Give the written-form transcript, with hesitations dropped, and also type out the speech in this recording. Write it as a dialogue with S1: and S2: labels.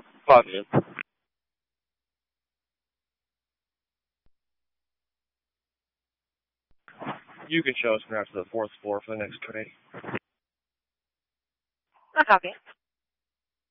S1: Copy. You can show us maps to the fourth floor for the next trade.
S2: I copy.